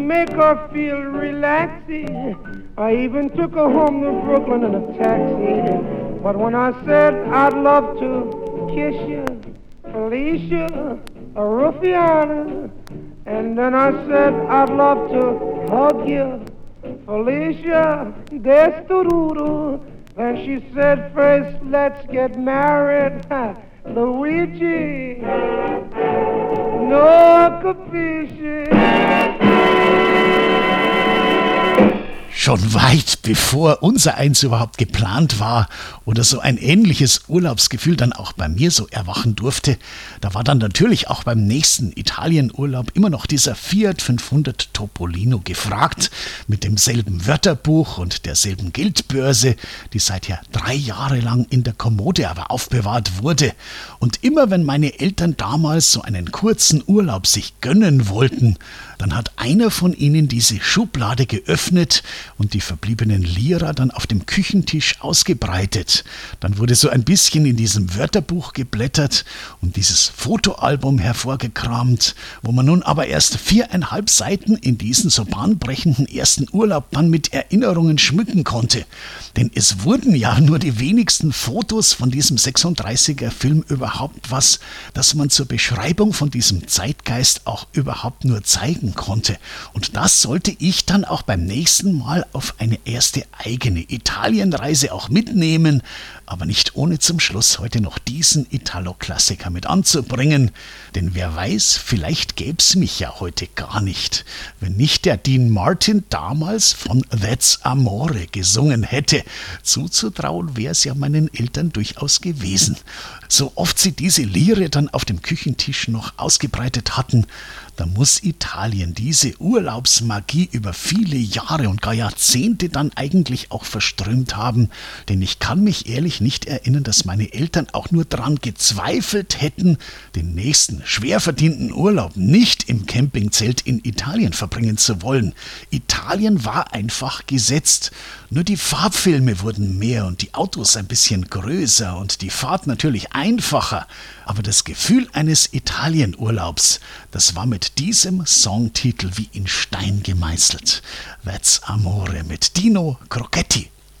Make her feel relaxing. I even took her home to Brooklyn in a taxi. But when I said I'd love to kiss you, Felicia, a Ruffiana, and then I said I'd love to hug you, Felicia, Destururu. Then she said, first let's get married, Luigi, no capisci. Schon weit bevor unser Eins überhaupt geplant war oder so ein ähnliches Urlaubsgefühl dann auch bei mir so erwachen durfte, da war dann natürlich auch beim nächsten Italienurlaub immer noch dieser Fiat 500 Topolino gefragt, mit demselben Wörterbuch und derselben Geldbörse, die seither 3 Jahre lang in der Kommode aber aufbewahrt wurde. Und immer wenn meine Eltern damals so einen kurzen Urlaub sich gönnen wollten, dann hat einer von ihnen diese Schublade geöffnet und die verbliebenen Lira dann auf dem Küchentisch ausgebreitet. Dann wurde so ein bisschen in diesem Wörterbuch geblättert und dieses Fotoalbum hervorgekramt, wo man nun aber erst 4,5 Seiten in diesen so bahnbrechenden ersten Urlaub dann mit Erinnerungen schmücken konnte. Denn es wurden ja nur die wenigsten Fotos von diesem 36er-Film überhaupt was, das man zur Beschreibung von diesem Zeitgeist auch überhaupt nur zeigen konnte. Und das sollte ich dann auch beim nächsten Mal auf eine erste eigene Italienreise auch mitnehmen, aber nicht ohne zum Schluss heute noch diesen Italo-Klassiker mit anzubringen. Denn wer weiß, vielleicht gäb's mich ja heute gar nicht, wenn nicht der Dean Martin damals von That's Amore gesungen hätte. Zuzutrauen wär's ja meinen Eltern durchaus gewesen. So oft sie diese Lire dann auf dem Küchentisch noch ausgebreitet hatten, da muss Italien diese Urlaubsmagie über viele Jahre und gar Jahrzehnte dann eigentlich auch verströmt haben. Denn ich kann mich ehrlich nicht erinnern, dass meine Eltern auch nur daran gezweifelt hätten, den nächsten schwer verdienten Urlaub nicht im Campingzelt in Italien verbringen zu wollen. Italien war einfach gesetzt. Nur die Farbfilme wurden mehr und die Autos ein bisschen größer und die Fahrt natürlich einfacher. Aber das Gefühl eines Italienurlaubs, das war mit diesem Songtitel wie in Stein gemeißelt. That's Amore mit Dino Crocetti.